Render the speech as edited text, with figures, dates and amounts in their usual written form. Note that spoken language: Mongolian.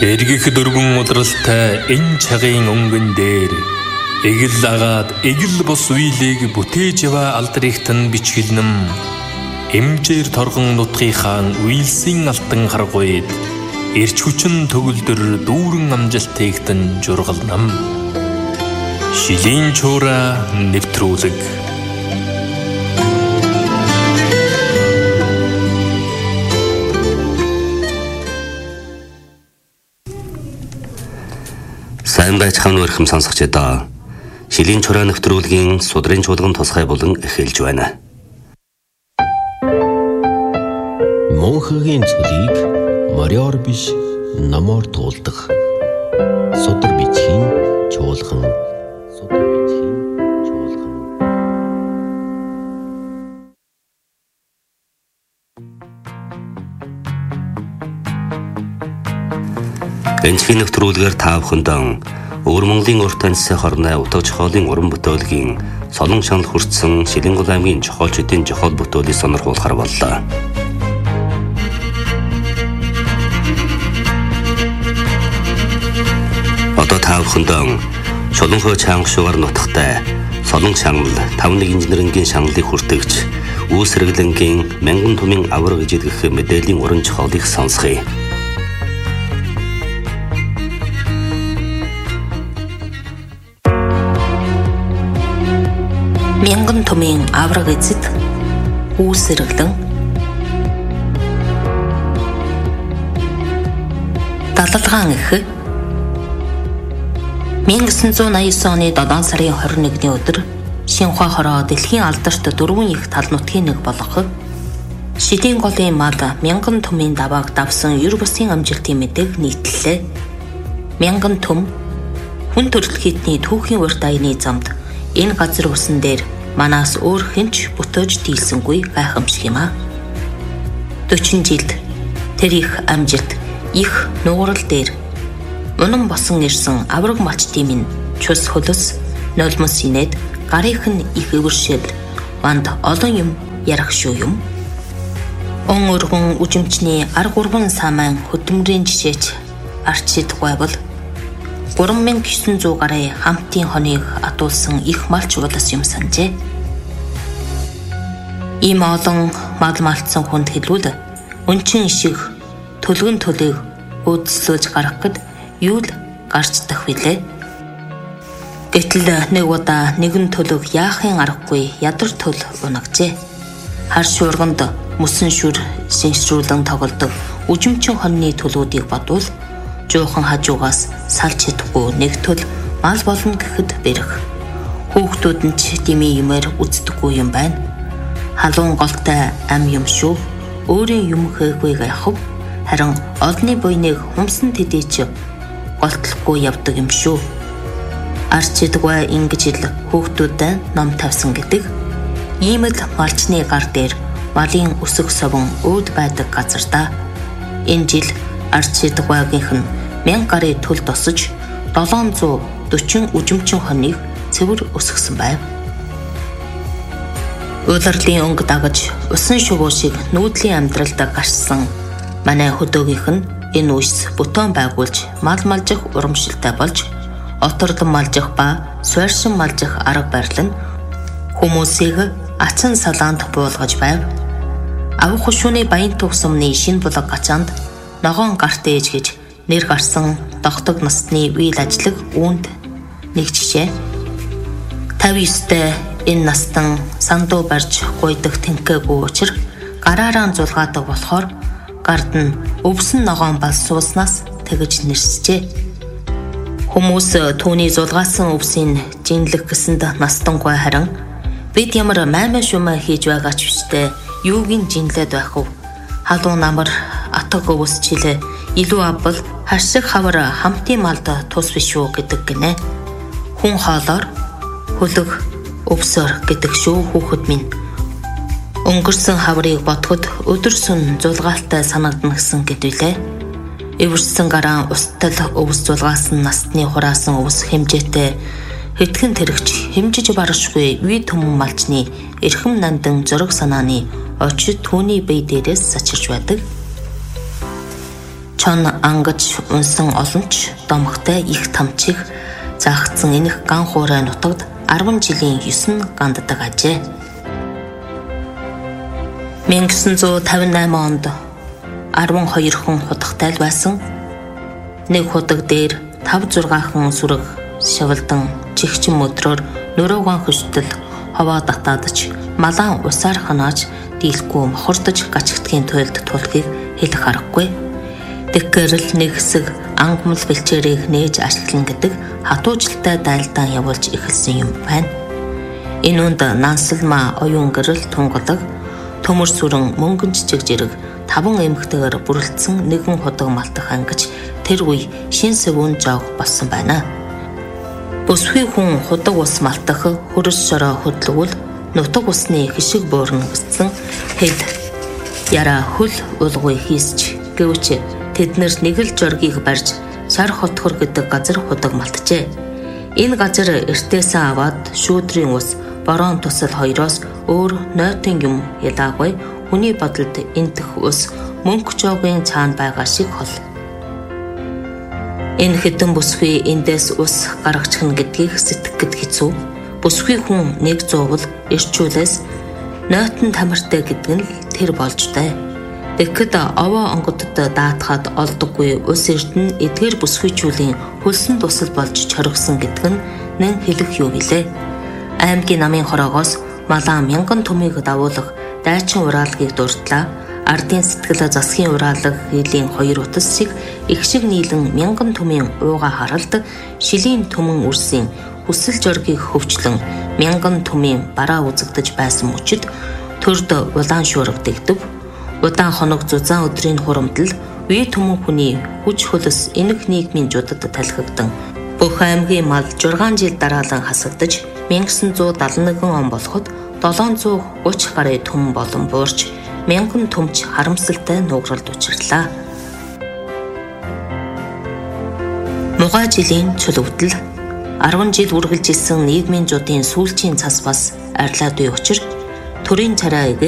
Эргэх дөрвөн удралтай энэ цагийн өнгөн дээр эгэл агаад эгэл бос үеийг бүтээж ява алдрихтан бичгэлнэм эмжээр торгон нутгийнхаа үйлсийн алтан харгуйд эрч хүчин төгөлдөр дүүрэн амжилтыгтэн жургалнам шилийн чуура нэвтрүүлэг. Сайн байцгаана уу ихэм сонсогчдоо. Шилийн чураа нэвтрүүлгийн судрын чуулган тусгай болон эхэлж байна. Монхогийн цөлийг мориор биш номоор туулдаг. Судар бичгийн чуулган. Энэхний нэвтрүүлгээр та бүхэндээ Өвөр Монголын урт таньсаа хорны утга зохиолын уран бүтээлгийн Солон шанал хүртсэн Шилэнгол аймгийн зохиолчдын зохиол бүтээлийг сонирхуулахар боллоо. Одоо та бүхэндээ Чулуунхой чангашуугаар нутагтай Солон шанал 51 инженерингийн шаналыг хүртэгч Үүсрэглэнгийн мянган түмэн авраг гэж идэх мэдээллийн уран зохиолыг сонсгоё. Мянган түмэн авраг эзэд Үүсрэглэн 76 их 1989 оны 7 сарын 21-ний өдөр Шинхua хороо дэлхийн алдарт 4 их тал нутгийн нэг болох Шилийн голын мал мянган түмэн давааг давсан ер бусын амжилтын мэдээг нийтлэлээ. Мянган түм хүн төрөл хитний түүхийн урт аяны замд энэ газар усан дээр манаас өөр хинч бүтээж дийлсэнгүй гайхамшиг юм а. 40 жилд тэр их амжилт их нуурал дээр унан босон ирсэн авраг малчтын минь чус хөлөс нулимс инээд гарынх нь их өвөршил манд олон юм ярах шүү юм. Он өргөн үжимчний арга урган самайн хөдөлмөрийн жишээч арчид гойвол 3900 гаруй хамтын хоныг атуулсан их малч улас юм санжээ. Ийм олон мал малцсан хүнд хэлвэл өнчин ишиг төлгөн төлөг өөдслөөж гарах гэд юу л гарч дах вилээ. Гэтэл нэг удаа нэгэн төлөг яахын аргагүй ядар төл унагжээ. Хар шуурганд мөсөн шүр шинжрүүлэн тоглодог үжимчин хоньны төлүүдийг бодвол жуухан хажуугаас салж чадахгүй нэг төл мал болно гэхэд бэрх. Хүүхдүүд нь ч дими юмэр үздэггүй юм байна. Халуун голтой ам юм шүү. Өөрийн юм хээгүй гайхав. Харин олны буйныг хумсан тэдээч голтлохгүй явдаг юм шүү. Арчидгүй ингэж ил хүүхдүүдэд ном тавьсан гэдэг. Ийм л малчны гар дээр малын өсөх совон өөд байдаг газар да. Энэ жил арчидгүйгийнх нь 1000 гаруй төл тосож 740 үжимчин хоныг цэвэр өсгсөн байв. Улирлын өнгө дагаж усан шувуу шиг нүүдлийн амьдралд гарсан манай хөдөөгийнх нь энэ үс бутон байгуулж мал малжих урамшилтай болж оторлон малжих ба суурьшин малжих арга барил нь хүмүүсийг ацан салаанд буулгаж байв. Авах хушууны баян төгсөмний шинэ булаг гачаанд ногоон гарт ээж гэж нэр гарсан догтог насны үйл ажиллаг үүнд нэг жишээ. 59-тэй энэ настан сандуу барьж гуйдаг тэнхээгүй учир гараараа зулгаадаг болохоор гард нь өвсөн ногоон бал сууснаас тэгж нэрсжээ. Хүмүүс түүний зулгаасан өвсийг жинлэх гэсэнд настангүй харин бид ямар маймаа шумаа хийж байгаа ч биштэй юугийн жинлээд байх вэ? Халуун намар атга өвс чилээ илүү авбал харшиг хавар хамтын малд тус биш үү гэдэг гинэ. Хүн хоолоор хөлөг өвсөр гэдэг шүү хүүхэд минь. Өнгөрсөн хаврыг бодоход өдөр сүн зулгаалтай санагдана гэсэн гэдвүлээ. Эвэрсэн гараан устал өвс зулгаасан насны хураасан өвс хэмжээтэй хэдхэн тэрэгч хэмжиж баршгүй үе төмөн малчны эрхэм нандан зөрөг санааны очид түүний бие дээрээс сачирч байдаг. Чон ангаж унсан олонч домогтой их тамчиг заагдсан энэх ган хуурай нутагт 10 жилийн 9 ганддаг ажээ. 1958 онд 12 хүн худагтай байсан. Нэг худаг дээр 5-6хан сүрэг шавалдан чихчин мөдрөөр нөрөөгөн хөштөл ховоо татаадч малаан усаар ханааж дийлгүй мохордож гачигдхийн туйлд тулхийг хэлэх аргагүй. Тэгэхээр л нэг хэсэг ангамл бэлчээрийг нээж ашлан гэдэг хатуужилтай дайлдаан явуулж эхэлсэн юм байна. Энэ үнд нансалма оюун гэрэл тунгадаг төмөр сүрэн мөнгөн жижиг зэрэг 5 эмэгтэйгээр бүрэлдсэн нэгэн худаг малтах ангиж тэр үе шин сэвүүн жог болсон байна. Бүсгүй хүн худаг ус малтах хөрөс шороо хөдлөвөл нутаг усны хишиг буурна гэсэн хэл яра хөл улгүй хийсч гэвч тэднэр нэг л жоргийг барьж шар хотхор гэдэг газар худаг малтжээ. Энэ газар эртээсээ аваад шүүдрийн ус борон тусал хоёроос өөр нойтын юм ялаагүй хүний бодолд энтэх ус мөнгө жоогийн цаана байгаа шиг хол. Энэ хэдэн бүсгүй эндээс ус гаргачихна гэдгийг сэтгэхэд хэцүү. Бүсгүй хүн 100 бол ирчүүлээс нойтон тамиртай гэдэг нь тэр болж тай. Тэгэхэд овоо онгодод даатахад олдоггүй ус эрдэнэ эдгээр бүсгүйчүүлийн хөлсөн тусал болж чоргсон гэдэг нь нэн хэлэх юу гэлээ. Аймгийн намын хороогоос малаан 1000 түмийг дагуулах дайчин ураалгыг дурдлаа. Ардын сэтгэл засгийн ураалга хийлийн 2 утас шиг их шиг нийлэн 1000 түмийн ууга харалт шилийн түмэн үрсийн хүсэл жоргийг хөвчлэн 1000 түмийн бараа үзэгдэж байсан мөчид төрд улаан шуурга дэгдэв. Удаан хоног зузаан өдрийн хурамдал үе түмэн хүний хүч хөлс энэг нийгмийн жудад талхигдан бүх аймгийн мал 6 жил дараалан хасагдаж 1971 он болоход 730 гаруй түмэн болон буурч 1000 түмч харамсалтай нууралд учирлаа. Мугай жилийн чөлөвдөл 10 жил үргэлжилсэн нийгмийн жуудын сүүлчийн цас бас арилаад буй учир төрийн царай